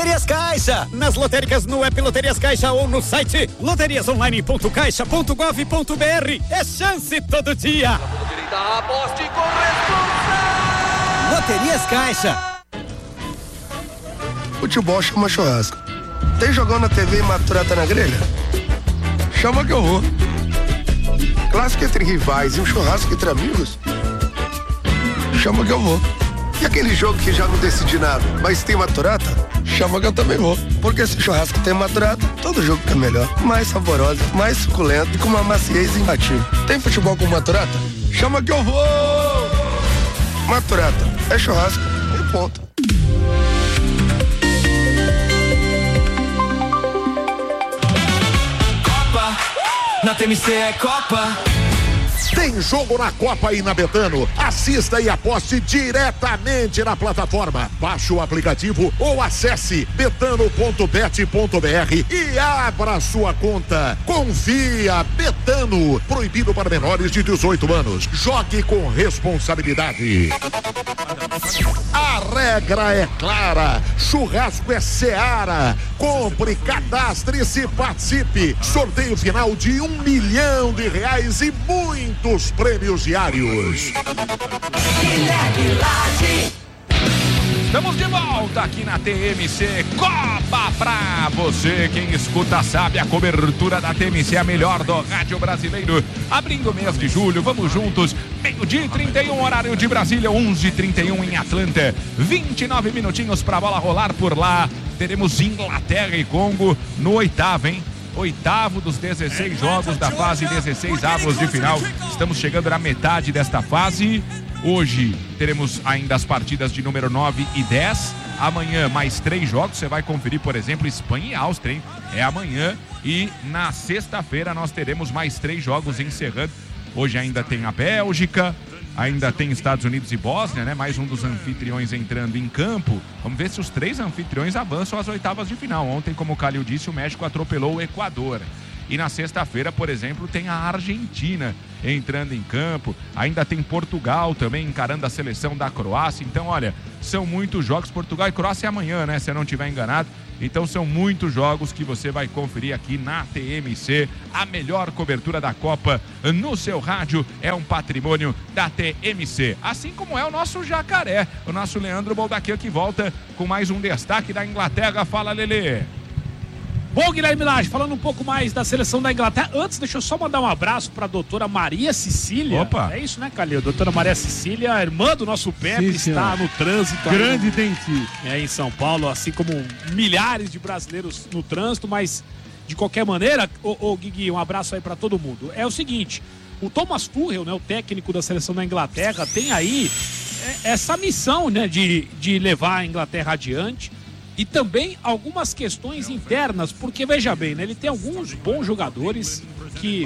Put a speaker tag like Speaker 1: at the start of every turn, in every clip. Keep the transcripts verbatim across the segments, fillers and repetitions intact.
Speaker 1: Loterias Caixa, nas lotéricas no app Loterias Caixa ou no site loterias online ponto caixa ponto gov ponto br. É chance todo dia.
Speaker 2: Aposte com responsa.
Speaker 1: Loterias Caixa.
Speaker 3: Futebol chama churrasco. Tem jogão na T V e maturata na grelha? Chama que eu vou. Clássico entre rivais e um churrasco entre amigos? Chama que eu vou. E aquele jogo que já não decidi nada, mas tem maturata? Chama que eu também vou. Porque se churrasco tem maturata, todo jogo fica melhor. Mais saborosa, mais suculento e com uma maciez imbatível. Tem futebol com maturata? Chama que eu vou! Maturata, é churrasco e ponto.
Speaker 2: Copa, na T M C é Copa.
Speaker 4: Tem jogo na Copa e na Betano. Assista e aposte diretamente na plataforma. Baixe o aplicativo ou acesse betano ponto bet ponto br e abra sua conta. Confia, Betano. Proibido para menores de dezoito anos. Jogue com responsabilidade. A regra é clara. Churrasco é Seara. Compre, cadastre-se, participe. Sorteio final de um milhão de reais e muito dos prêmios diários.
Speaker 5: Estamos de volta aqui na T M C Copa pra você. Quem escuta sabe, a cobertura da T M C é a melhor do rádio brasileiro. Abrindo o mês de julho, vamos juntos. Meio-dia e trinta e um, horário de Brasília, onze e trinta e um em Atlanta. vinte e nove minutinhos pra bola rolar por lá. Teremos Inglaterra e Congo no oitavo, hein? Oitavo dos dezesseis jogos da fase dezesseis avos de final. Estamos chegando na metade desta fase. Hoje teremos ainda as partidas de número nove e dez. Amanhã mais três jogos. Você vai conferir, por exemplo, Espanha e Áustria, hein? É amanhã. E na sexta-feira nós teremos mais três jogos encerrando. Hoje ainda tem a Bélgica, ainda tem Estados Unidos e Bósnia, né? Mais um dos anfitriões entrando em campo. Vamos ver se os três anfitriões avançam às oitavas de final. Ontem, como o Calil disse, o México atropelou o Equador. E na sexta-feira, por exemplo, tem a Argentina entrando em campo. Ainda tem Portugal também encarando a seleção da Croácia. Então, olha, são muitos jogos. Portugal e Croácia é amanhã, né? Se eu não estiver enganado. Então são muitos jogos que você vai conferir aqui na T M C. A melhor cobertura da Copa no seu rádio é um patrimônio da T M C. Assim como é o nosso Jacaré, o nosso Leandro Boldaquia, que volta com mais um destaque da Inglaterra. Fala, Lelê.
Speaker 6: Bom, Guilherme Lage, falando um pouco mais da seleção da Inglaterra. Antes, deixa eu só mandar um abraço para a doutora Maria Cecília.
Speaker 5: Opa!
Speaker 6: É isso, né, Calil? Doutora Maria Cecília, irmã do nosso Pepe,
Speaker 7: Sim,
Speaker 6: está no trânsito.
Speaker 7: Grande
Speaker 6: aí,
Speaker 7: dentista.
Speaker 6: É, em São Paulo, assim como milhares de brasileiros no trânsito, mas de qualquer maneira, ô, ô Guigui, um abraço aí para todo mundo. É o seguinte, o Thomas Tuchel, né, o técnico da seleção da Inglaterra, tem aí essa missão, né, de, de levar a Inglaterra adiante. E também algumas questões internas, porque veja bem, né, ele tem alguns bons jogadores que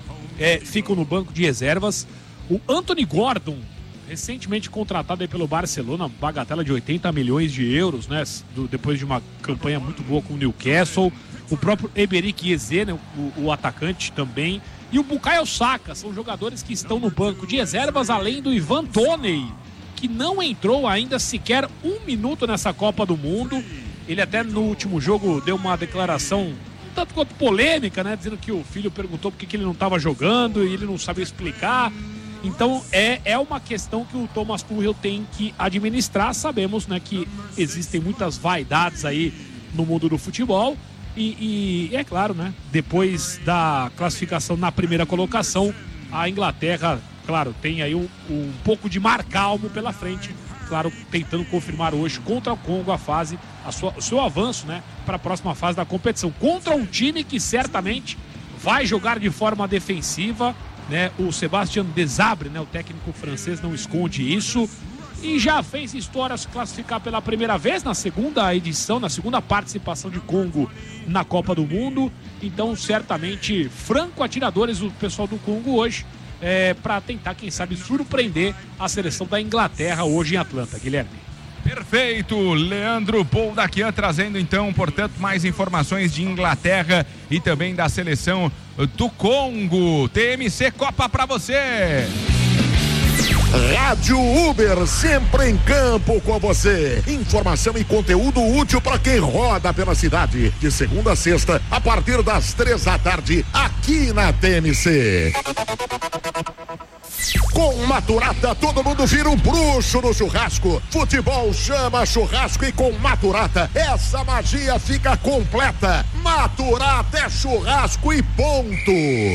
Speaker 6: é, ficam no banco de reservas. O Anthony Gordon, recentemente contratado aí pelo Barcelona, bagatela de oitenta milhões de euros, né, do, depois de uma campanha muito boa com o Newcastle. O próprio Emerick Eze, né, o, o atacante também. E o Bukayo Saka, são jogadores que estão no banco de reservas, além do Ivan Toney, que não entrou ainda sequer um minuto nessa Copa do Mundo. Ele até no último jogo deu uma declaração tanto quanto polêmica, né? Dizendo que o filho perguntou por que, que ele não estava jogando e ele não sabia explicar. Então é, é uma questão que o Thomas Tuchel tem que administrar. Sabemos, né, que existem muitas vaidades aí no mundo do futebol. E, e é claro, né? Depois da classificação na primeira colocação, a Inglaterra, claro, tem aí um, um pouco de mar calmo pela frente, claro, tentando confirmar hoje contra o Congo a fase, a sua, o seu avanço, né, para a próxima fase da competição, contra um time que certamente vai jogar de forma defensiva, né? O Sébastien Desabre, né, o técnico francês, não esconde isso, e já fez história se classificar pela primeira vez na segunda edição, na segunda participação de Congo na Copa do Mundo. Então, certamente, franco atiradores o pessoal do Congo hoje, é, para tentar, quem sabe, surpreender a seleção da Inglaterra hoje em Atlanta. Guilherme.
Speaker 5: Perfeito, Leandro Boldaquian trazendo então, portanto, mais informações de Inglaterra e também da seleção do Congo. T M C Copa para você.
Speaker 4: Rádio Uber, sempre em campo com você. Informação e conteúdo útil para quem roda pela cidade. De segunda a sexta, a partir das três da tarde, aqui na T M C. Com Maturata, todo mundo vira um bruxo no churrasco. Futebol chama churrasco e com Maturata, essa magia fica completa. Maturata é churrasco e ponto.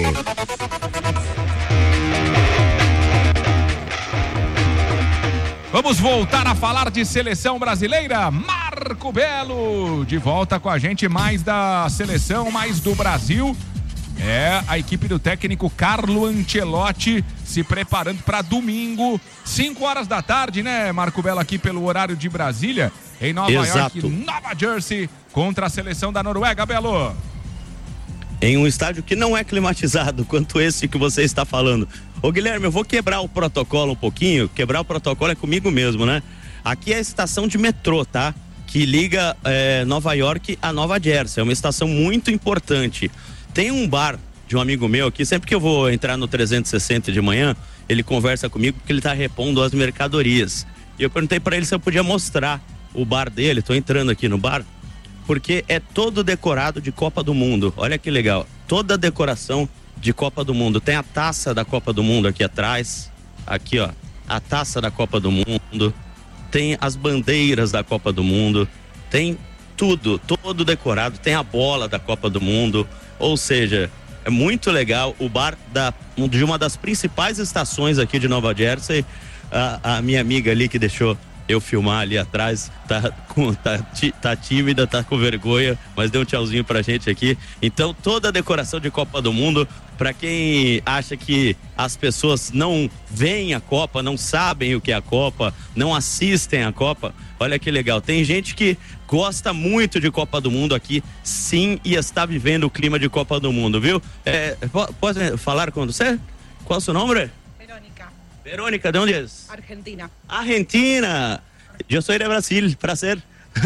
Speaker 5: Vamos voltar a falar de seleção brasileira. Marco Belo, de volta com a gente, mais da seleção, mais do Brasil. É a equipe do técnico Carlo Ancelotti se preparando para domingo, cinco horas da tarde, né, Marco Belo, aqui pelo horário de Brasília, em Nova
Speaker 7: Exato.
Speaker 5: York, Nova Jersey, contra a seleção da Noruega, Belo.
Speaker 7: Em um estádio que não é climatizado, quanto esse que você está falando. Ô Guilherme, eu vou quebrar o protocolo um pouquinho, quebrar o protocolo é comigo mesmo, né? Aqui é a estação de metrô, tá? Que liga é, Nova York a Nova Jersey, é uma estação muito importante. Tem um bar de um amigo meu aqui, sempre que eu vou entrar no trezentos e sessenta de manhã, ele conversa comigo porque ele tá repondo as mercadorias. E eu perguntei para ele se eu podia mostrar o bar dele, tô entrando aqui no bar, porque é todo decorado de Copa do Mundo. Olha que legal, toda a decoração de Copa do Mundo. Tem a taça da Copa do Mundo aqui atrás, aqui ó, a taça da Copa do Mundo, tem as bandeiras da Copa do Mundo, tem tudo, todo decorado, tem a bola da Copa do Mundo. Ou seja, é muito legal o bar da, de uma das principais estações aqui de Nova Jersey. A, a minha amiga ali que deixou eu filmar ali atrás, tá, com, tá, tá tímida, tá com vergonha, mas deu um tchauzinho pra gente aqui. Então, toda a decoração de Copa do Mundo, pra quem acha que as pessoas não veem a Copa, não sabem o que é a Copa, não assistem a Copa, olha que legal. Tem gente que gosta muito de Copa do Mundo aqui, sim, e está vivendo o clima de Copa do Mundo, viu? É, pode falar com você? Qual é o seu nome?
Speaker 8: Verônica.
Speaker 7: Verônica, de onde é?
Speaker 8: Argentina.
Speaker 7: Argentina. Eu sou de Brasil, prazer.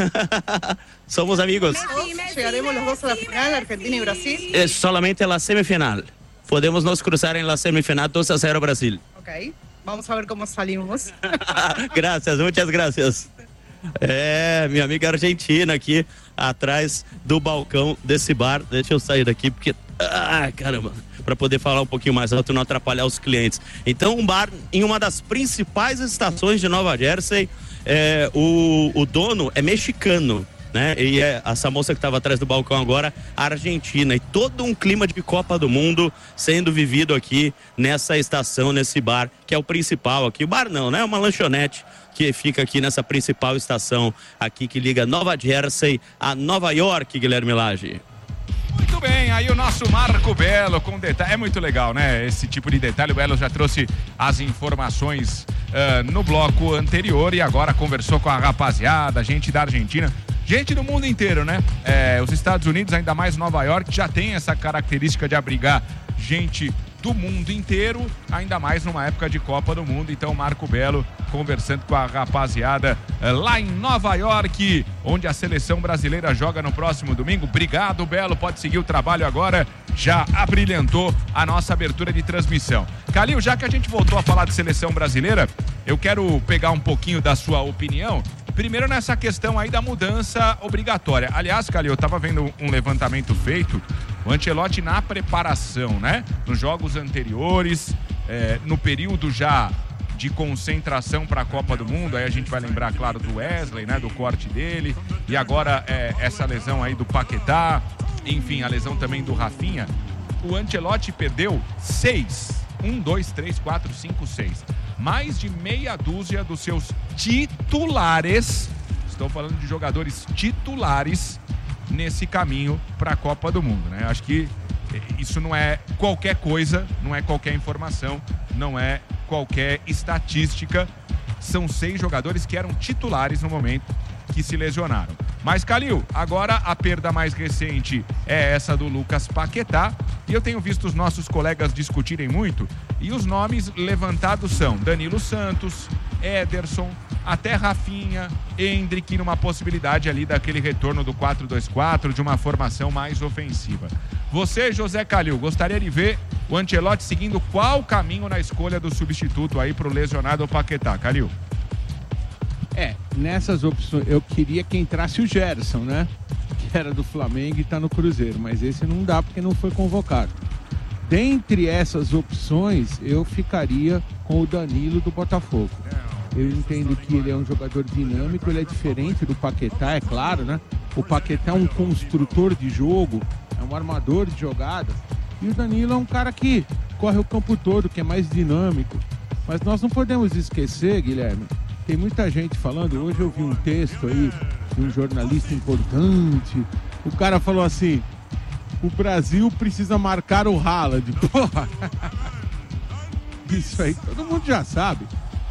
Speaker 7: Somos amigos.
Speaker 8: Llegaremos los dos a la final, Argentina y Brasil.
Speaker 7: É solamente a semifinal. Podemos nos cruzar em la semifinal dois a zero Brasil.
Speaker 8: Ok, vamos a ver cómo salimos.
Speaker 7: Gracias, muitas gracias. É, minha amiga argentina aqui atrás do balcão desse bar. Deixa eu sair daqui porque, ah, caramba, para poder falar um pouquinho mais alto e não atrapalhar os clientes. Então, um bar em uma das principais estações de Nova Jersey. É, o, o dono é mexicano, né? E é essa moça que estava atrás do balcão agora, argentina. E todo um clima de Copa do Mundo sendo vivido aqui nessa estação, nesse bar, que é o principal aqui. O bar não, né? É uma lanchonete que fica aqui nessa principal estação aqui que liga Nova Jersey a Nova York, Guilherme Lage.
Speaker 5: Muito bem, aí o nosso Marco Belo com detalhe, é muito legal, né? Esse tipo de detalhe, o Belo já trouxe as informações uh, no bloco anterior e agora conversou com a rapaziada, gente da Argentina, gente do mundo inteiro, né? É, os Estados Unidos, ainda mais Nova York, já tem essa característica de abrigar gente do mundo inteiro, ainda mais numa época de Copa do Mundo. Então, Marco Belo conversando com a rapaziada eh, lá em Nova York, onde a seleção brasileira joga no próximo domingo. Obrigado, Belo, pode seguir o trabalho agora, já abrilhantou a nossa abertura de transmissão. Calil, já que a gente voltou a falar de seleção brasileira, eu quero pegar um pouquinho da sua opinião, primeiro nessa questão aí da mudança obrigatória. Aliás, Calil, eu tava vendo um levantamento feito, o Ancelotti na preparação, né? Nos jogos anteriores, é, no período já de concentração para a Copa do Mundo, aí a gente vai lembrar, claro, do Wesley, né? Do corte dele, e agora é, essa lesão aí do Paquetá, enfim, a lesão também do Rafinha. O Ancelotti perdeu seis, um, dois, três, quatro, cinco, seis. Mais de meia dúzia dos seus titulares, estou falando de jogadores titulares, nesse caminho para a Copa do Mundo, né? Acho que isso não é qualquer coisa, não é qualquer informação, não é qualquer estatística. São seis jogadores que eram titulares no momento que se lesionaram. Mas, Calil, agora a perda mais recente é essa do Lucas Paquetá, e eu tenho visto os nossos colegas discutirem muito, e os nomes levantados são Danilo Santos, Ederson, até Rafinha, Endrick, numa possibilidade ali daquele retorno do quatro dois quatro, de uma formação mais ofensiva. Você, José Calil, gostaria de ver o Ancelotti seguindo qual caminho na escolha do substituto aí pro lesionado Paquetá, Calil?
Speaker 9: É, nessas opções, eu queria que entrasse o Gerson, né? Que era do Flamengo e tá no Cruzeiro, mas esse não dá porque não foi convocado. Dentre essas opções, eu ficaria com o Danilo do Botafogo. Eu entendo que ele é um jogador dinâmico, ele é diferente do Paquetá, é claro, né? O Paquetá é um construtor de jogo, é um armador de jogadas. E o Danilo é um cara que corre o campo todo, que é mais dinâmico. Mas nós não podemos esquecer, Guilherme, tem muita gente falando, hoje eu vi um texto aí de um jornalista importante, o cara falou assim, o Brasil precisa marcar o Haaland. Porra! Isso aí todo mundo já sabe.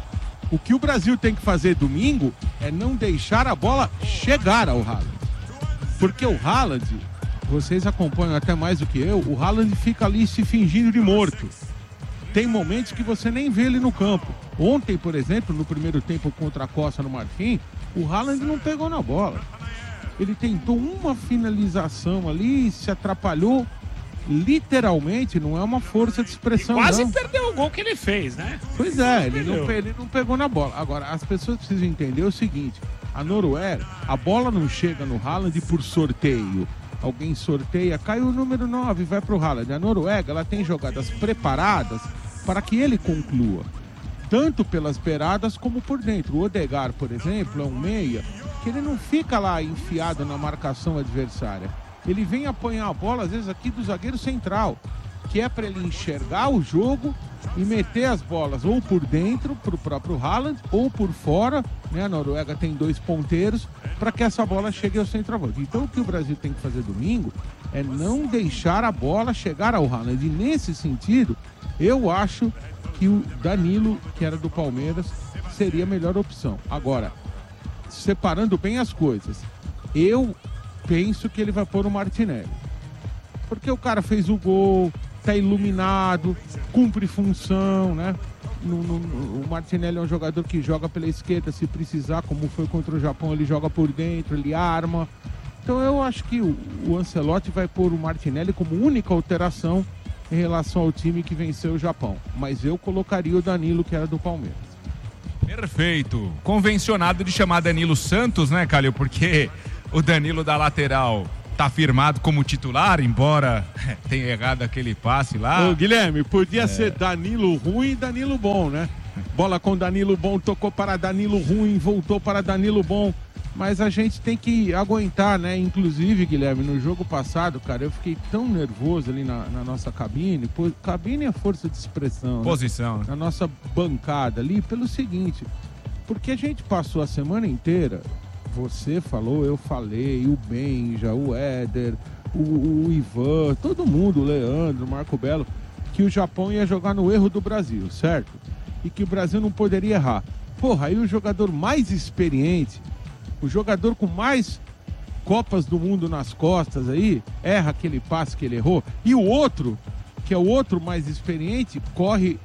Speaker 9: O que o Brasil tem que fazer domingo é não deixar a bola chegar ao Haaland. Porque o Haaland, vocês acompanham até mais do que eu, o Haaland fica ali se fingindo de morto. Tem momentos que você nem vê ele no campo. Ontem, por exemplo, no primeiro tempo contra a Costa no Marfim, o Haaland não pegou na bola. Ele tentou uma finalização ali, se atrapalhou. Literalmente, não é uma força de expressão,
Speaker 6: e quase
Speaker 9: não.
Speaker 6: perdeu o gol que ele fez, né?
Speaker 9: Pois é, ele não, ele não pegou na bola. Agora, as pessoas precisam entender o seguinte, a Noruega, a bola não chega no Haaland por sorteio. Alguém sorteia, cai o número nove, vai pro Haaland. A Noruega, ela tem jogadas preparadas para que ele conclua. Tanto pelas beiradas como por dentro. O Odegaard, por exemplo, é um meia que ele não fica lá enfiado na marcação adversária. Ele vem apanhar a bola, às vezes, aqui do zagueiro central, que é para ele enxergar o jogo e meter as bolas ou por dentro, para o próprio Haaland, ou por fora, né? A Noruega tem dois ponteiros, para que essa bola chegue ao centroavante. Então, o que o Brasil tem que fazer domingo é não deixar a bola chegar ao Haaland. E, nesse sentido, eu acho que o Danilo, que era do Palmeiras, seria a melhor opção. Agora, separando bem as coisas, eu penso que ele vai pôr o Martinelli. Porque o cara fez o gol, tá iluminado, cumpre função, né? No, no, o Martinelli é um jogador que joga pela esquerda, se precisar, como foi contra o Japão, ele joga por dentro, ele arma. Então eu acho que o, o Ancelotti vai pôr o Martinelli como única alteração em relação ao time que venceu o Japão. Mas eu colocaria o Danilo, que era do Palmeiras.
Speaker 5: Perfeito. Convencionado de chamar Danilo Santos, né, Calil? Porque o Danilo da lateral tá firmado como titular, embora tenha errado aquele passe lá.
Speaker 9: Ô, Guilherme, podia
Speaker 5: é...
Speaker 9: ser Danilo ruim e Danilo bom, né? Bola com Danilo bom, tocou para Danilo ruim, voltou para Danilo bom. Mas a gente tem que aguentar, né? Inclusive, Guilherme, no jogo passado, cara, eu fiquei tão nervoso ali na, na nossa cabine. Pô, cabine é força de expressão.
Speaker 5: Posição.
Speaker 9: Né? Na nossa bancada ali, pelo seguinte, porque a gente passou a semana inteira, você falou, eu falei, o Benja, o Éder, o, o Ivan, todo mundo, o Leandro, o Marco Belo, que o Japão ia jogar no erro do Brasil, certo? E que o Brasil não poderia errar. Porra, aí o jogador mais experiente, o jogador com mais Copas do Mundo nas costas aí, erra aquele passe que ele errou. E o outro, que é o outro mais experiente, corre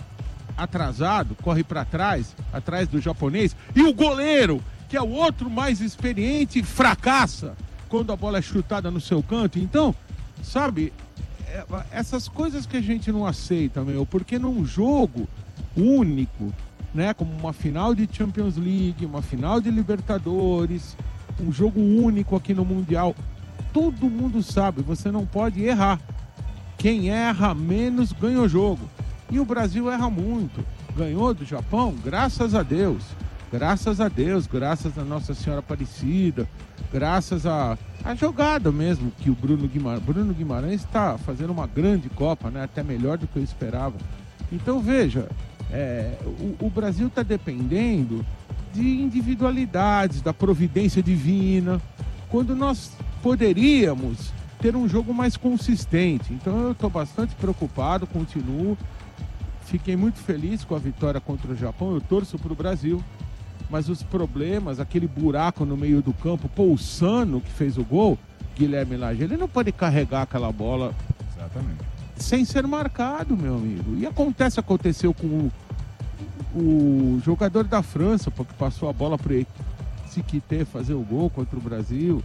Speaker 9: atrasado, corre para trás, atrás do japonês. E o goleiro, que é o outro mais experiente, fracassa quando a bola é chutada no seu canto. Então, sabe, essas coisas que a gente não aceita, meu, porque num jogo único, né, como uma final de Champions League, uma final de Libertadores, um jogo único aqui no Mundial, todo mundo sabe, você não pode errar. Quem erra menos ganha o jogo. E o Brasil erra muito. Ganhou do Japão, graças a Deus. Graças a Deus, graças a Nossa Senhora Aparecida, graças a, a jogada mesmo que o Bruno Guimarães... Bruno Guimarães está fazendo uma grande Copa, né, até melhor do que eu esperava. Então, veja... É, o, o Brasil está dependendo de individualidades, da providência divina, quando nós poderíamos ter um jogo mais consistente. Então eu estou bastante preocupado, continuo. Fiquei muito feliz com a vitória contra o Japão, eu torço para o Brasil, mas os problemas, aquele buraco no meio do campo, pô, o Sano que fez o gol, Guilherme Lage, ele não pode carregar aquela bola. Exatamente. Sem ser marcado, meu amigo. E acontece, aconteceu com o, o jogador da França, porque passou a bola para o Siquité fazer o gol contra o Brasil,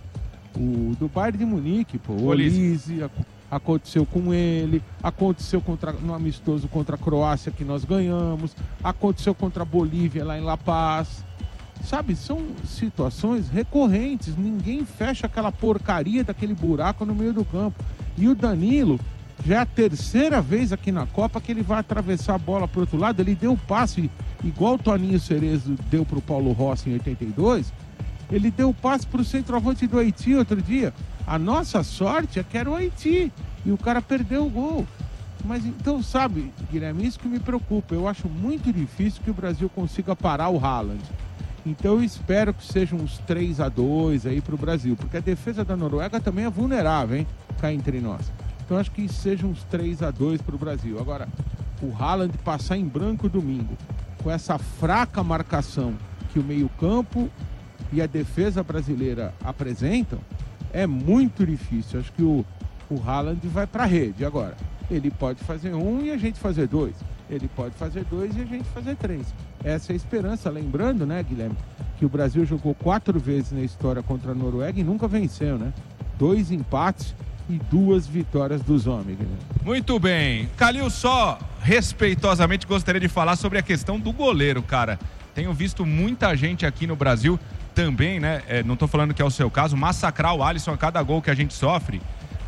Speaker 9: o do Bayern de Munique, pô, o Olise, aconteceu com ele, aconteceu contra, no amistoso contra a Croácia que nós ganhamos, aconteceu contra a Bolívia lá em La Paz. Sabe, são situações recorrentes, ninguém fecha aquela porcaria daquele buraco no meio do campo. E o Danilo, já é a terceira vez aqui na Copa que ele vai atravessar a bola para o outro lado, ele deu o passe igual o Toninho Cerezo deu para o Paulo Rossi em oitenta e dois, ele deu o passe para o centroavante do Haiti outro dia. A nossa sorte é que era o Haiti e o cara perdeu o gol. Mas então, sabe, Guilherme, isso que me preocupa. Eu acho muito difícil que o Brasil consiga parar o Haaland. Então eu espero que sejam uns três a dois aí para o Brasil, porque a defesa da Noruega também é vulnerável, hein? Cá entre nós. Então acho que sejam uns três a dois para o Brasil. Agora, o Haaland passar em branco domingo, com essa fraca marcação que o meio-campo e a defesa brasileira apresentam, é muito difícil. Acho que o, o Haaland vai para a rede agora. Ele pode fazer um e a gente fazer dois. Ele pode fazer dois e a gente fazer três. Essa é a esperança. Lembrando, né, Guilherme, que o Brasil jogou quatro vezes na história contra a Noruega e nunca venceu, né? Dois empates e duas vitórias dos homens, Guilherme.
Speaker 5: Muito bem. Calil, só respeitosamente gostaria de falar sobre a questão do goleiro, cara. Tenho visto muita gente aqui no Brasil também, né? É, não tô falando que é o seu caso, massacrar o Alisson a cada gol que a gente sofre.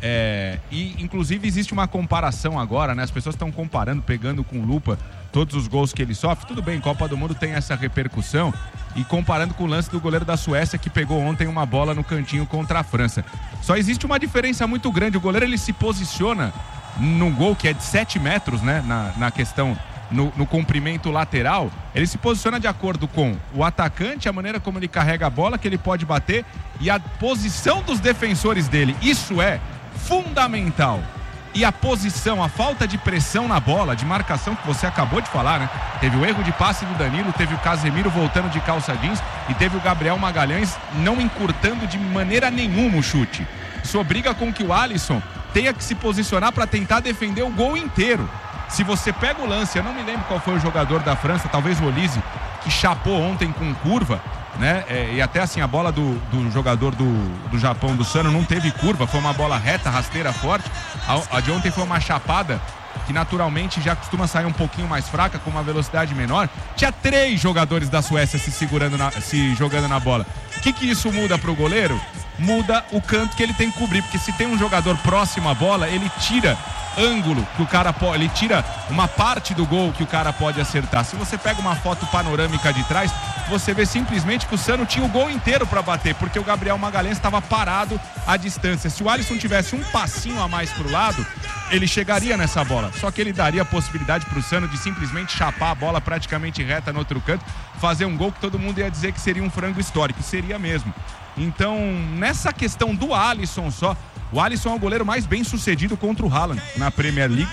Speaker 5: É, e inclusive existe uma comparação agora, né? As pessoas estão comparando, pegando com lupa todos os gols que ele sofre. Tudo bem, Copa do Mundo tem essa repercussão. E comparando com o lance do goleiro da Suécia que pegou ontem uma bola no cantinho contra a França. Só existe uma diferença muito grande. O goleiro, ele se posiciona num gol que é de sete metros, né? Na, na questão, no, no comprimento lateral. Ele se posiciona de acordo com o atacante, a maneira como ele carrega a bola, que ele pode bater, e a posição dos defensores dele. Isso é fundamental. E a posição, a falta de pressão na bola, de marcação que você acabou de falar, né? Teve o erro de passe do Danilo, teve o Casemiro voltando de calça jeans e teve o Gabriel Magalhães não encurtando de maneira nenhuma o chute. Isso obriga com que o Alisson tenha que se posicionar para tentar defender o gol inteiro. Se você pega o lance, eu não me lembro qual foi o jogador da França, talvez o Olise, que chapou ontem com curva, né? É, e até assim a bola do, do jogador do, do Japão, do Sano, não teve curva, foi uma bola reta, rasteira, forte. A, a de ontem foi uma chapada que naturalmente já costuma sair um pouquinho mais fraca, com uma velocidade menor. Tinha três jogadores da Suécia se segurando, na, se jogando na bola. O que que isso muda pro goleiro? Muda o canto que ele tem que cobrir, porque se tem um jogador próximo à bola, ele tira ângulo que o cara pode, ele tira uma parte do gol que o cara pode acertar. Se você pega uma foto panorâmica de trás, você vê simplesmente que o Sano tinha o gol inteiro para bater, porque o Gabriel Magalhães estava parado à distância. Se o Alisson tivesse um passinho a mais pro lado, ele chegaria nessa bola, só que ele daria a possibilidade pro Sano de simplesmente chapar a bola praticamente reta no outro canto, fazer um gol que todo mundo ia dizer que seria um frango histórico, seria mesmo. Então, nessa questão do Alisson só, o Alisson é o goleiro mais bem sucedido contra o Haaland na Premier League.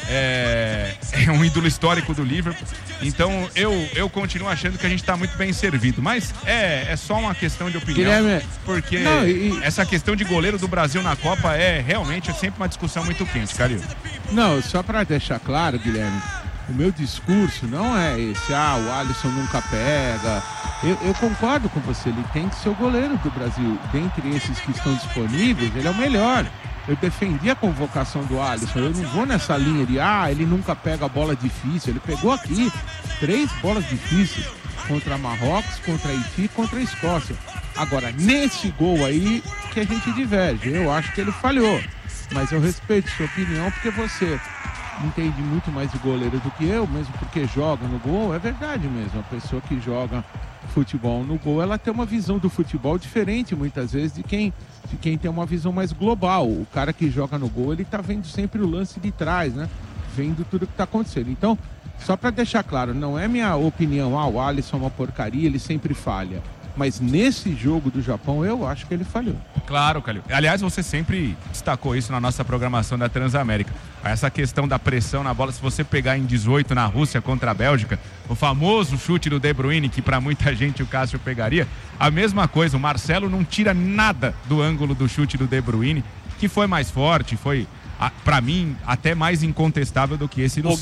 Speaker 5: É, é um ídolo histórico do Liverpool. Então eu, eu continuo achando que a gente está muito bem servido. Mas é, é só uma questão de opinião.
Speaker 9: Guilherme,
Speaker 5: porque
Speaker 9: não, e...
Speaker 5: essa questão de goleiro do Brasil na Copa é realmente é sempre uma discussão muito quente, Calil.
Speaker 9: Não, só para deixar claro, Guilherme, o meu discurso não é esse, ah, o Alisson nunca pega. Eu, eu concordo com você, ele tem que ser o goleiro do Brasil. Dentre esses que estão disponíveis, ele é o melhor. Eu defendi a convocação do Alisson, eu não vou nessa linha de, ah, ele nunca pega a bola difícil. Ele pegou aqui três bolas difíceis, contra Marrocos, contra Haiti e contra a Escócia. Agora, nesse gol aí que a gente diverge, eu acho que ele falhou. Mas eu respeito sua opinião, porque você entende muito mais de goleiro do que eu, mesmo porque joga no gol. É verdade mesmo, a pessoa que joga futebol no gol, ela tem uma visão do futebol diferente muitas vezes de quem, de quem tem uma visão mais global. O cara que joga no gol, ele tá vendo sempre o lance de trás, né? Vendo tudo que tá acontecendo. Então, só para deixar claro, não é minha opinião, ah, o Alisson é uma porcaria, ele sempre falha. Mas nesse jogo do Japão, eu acho que ele falhou.
Speaker 5: Claro, Calil. Aliás, você sempre destacou isso na nossa programação da Transamérica. Essa questão da pressão na bola, se você pegar em dezoito na Rússia contra a Bélgica, o famoso chute do De Bruyne, que para muita gente o Cássio pegaria, a mesma coisa, o Marcelo não tira nada do ângulo do chute do De Bruyne, que foi mais forte, foi, para mim, até mais incontestável do que esse do
Speaker 6: Gui,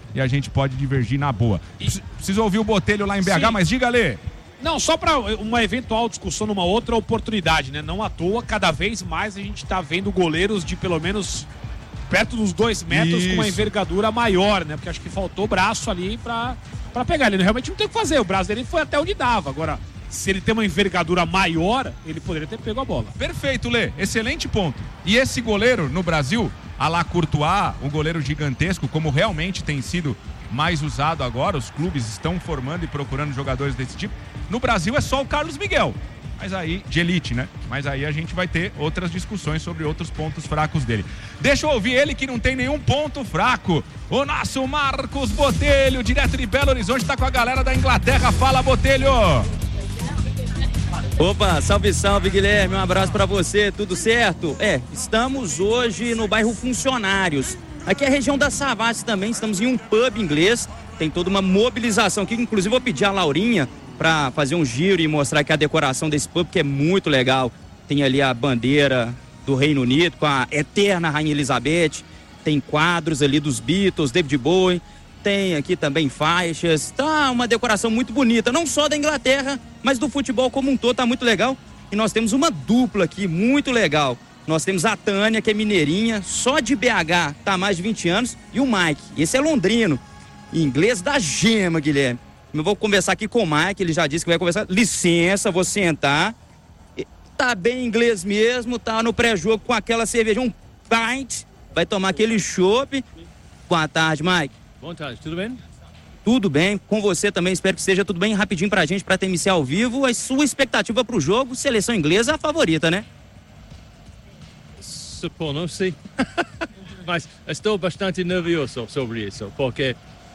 Speaker 5: e a gente pode divergir na boa. Preciso ouvir o Botelho lá em B H,
Speaker 6: Sim.
Speaker 5: mas diga, Lê.
Speaker 6: Não, só para uma eventual discussão numa outra oportunidade, né? Não à toa, cada vez mais a gente tá vendo goleiros de pelo menos perto dos dois metros
Speaker 5: Isso.
Speaker 6: com uma envergadura maior, né? Porque acho que faltou braço ali pra, pra pegar. Ele realmente não tem o que fazer, o braço dele foi até onde dava. Agora, se ele tem uma envergadura maior, ele poderia ter pego a bola.
Speaker 5: Perfeito, Lê. Excelente ponto. E esse goleiro no Brasil, a la Courtois, um goleiro gigantesco, como realmente tem sido mais usado agora, os clubes estão formando e procurando jogadores desse tipo. No Brasil é só o Carlos Miguel, mas aí, de elite, né? Mas aí a gente vai ter outras discussões sobre outros pontos fracos dele. Deixa eu ouvir ele que não tem nenhum ponto fraco. O nosso Marcos Botelho, direto de Belo Horizonte, tá com a galera da Inglaterra. Fala, Botelho!
Speaker 10: Opa, salve, salve, Guilherme, um abraço pra você, tudo certo? É, estamos hoje no bairro Funcionários. Aqui é a região da Savassi também, estamos em um pub inglês, tem toda uma mobilização aqui, inclusive vou pedir a Laurinha pra fazer um giro e mostrar aqui a decoração desse pub, que é muito legal. Tem ali a bandeira do Reino Unido com a eterna Rainha Elizabeth, tem quadros ali dos Beatles, David Bowie, tem aqui também faixas, tá uma decoração muito bonita, não só da Inglaterra, mas do futebol como um todo, tá muito legal. E nós temos uma dupla aqui, muito legal. Nós temos a Tânia, que é mineirinha, só de B H, tá há mais de vinte anos, e o Mike, esse é londrino, inglês da gema, Guilherme. Eu vou conversar aqui com o Mike, ele já disse que vai conversar. Licença, vou sentar. Tá bem inglês mesmo, tá no pré-jogo com aquela cerveja, um pint, vai tomar aquele chopp. Boa tarde, Mike.
Speaker 11: Boa tarde, tudo bem?
Speaker 10: Tudo bem, com você também, espero que esteja tudo bem. Rapidinho pra gente, pra T M C ao vivo, a sua expectativa pro jogo, seleção inglesa é a favorita, né?
Speaker 11: Supondo, sim. Mas estou bastante nervioso sobre isso, porque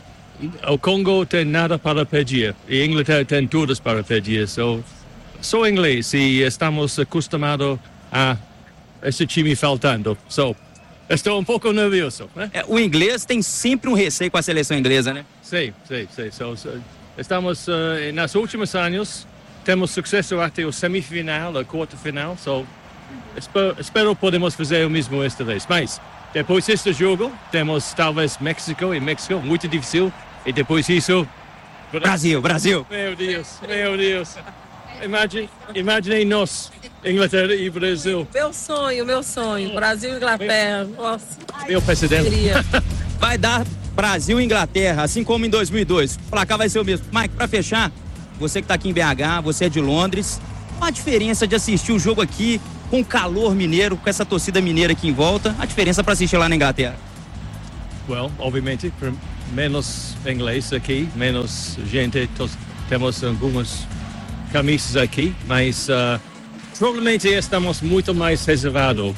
Speaker 11: o Congo tem nada para pedir e a Inglaterra tem tudo para pedir. So, sou inglês e estamos acostumados a esse time faltando. So, estou um pouco nervioso. Né?
Speaker 10: É, o inglês tem sempre um receio com a seleção inglesa, né?
Speaker 11: Sim, sim, sim. So, so, estamos, uh, nos últimos anos, temos sucesso até o semifinal, a quarta final. So, espero, espero podemos fazer o mesmo esta vez. Mas, depois deste jogo, temos talvez México e México, muito difícil. E depois isso...
Speaker 10: Brasil, Brasil.
Speaker 11: Meu Deus, meu Deus. Imagine, imaginem nós, Inglaterra e Brasil.
Speaker 12: Meu sonho, meu sonho. Brasil e Inglaterra. Nossa.
Speaker 11: Meu presidente.
Speaker 10: Vai dar Brasil e Inglaterra, assim como em dois mil e dois. O placar vai ser o mesmo. Mike, pra fechar, você que tá aqui em B H, você é de Londres, qual a diferença de assistir o jogo aqui com calor mineiro, com essa torcida mineira aqui em volta, a diferença para assistir lá na Inglaterra?
Speaker 11: Well, obviamente, menos inglês aqui, menos gente, temos algumas camisas aqui, mas uh, provavelmente estamos muito mais reservados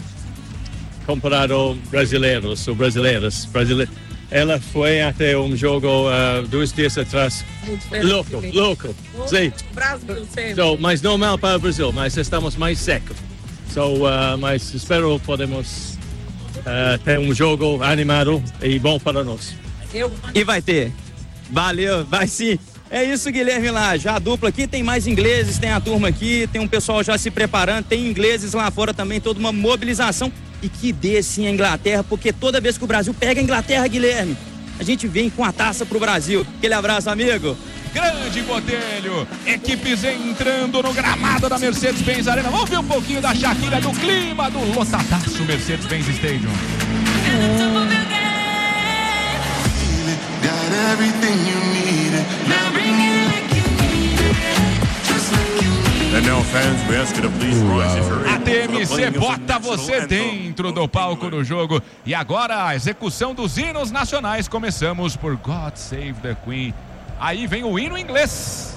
Speaker 11: comparado brasileiros ou brasileiras. Brasile... Ela foi até um jogo uh, dois dias atrás, louco, louco, sim.
Speaker 12: Brasil, sim.
Speaker 11: So, mais normal para o Brasil, mas estamos mais secos. So, uh, mas espero podemos uh, ter um jogo animado e bom para nós.
Speaker 12: Eu...
Speaker 10: E vai ter. Valeu, vai sim. É isso, Guilherme lá. Já a dupla aqui, tem mais ingleses, tem a turma aqui, tem um pessoal já se preparando, tem ingleses lá fora também, toda uma mobilização. E que dê sim a Inglaterra, porque toda vez que o Brasil pega a Inglaterra, Guilherme, a gente vem com a taça pro Brasil. Aquele abraço, amigo.
Speaker 5: Grande Botelho, equipes entrando no gramado da Mercedes-Benz Arena. Vamos ver um pouquinho da Shakira, do clima do lotadaço Mercedes-Benz Stadium. A T M C bota você dentro do palco do jogo. E agora a execução dos hinos nacionais. Começamos por God Save the Queen. Aí vem o hino inglês.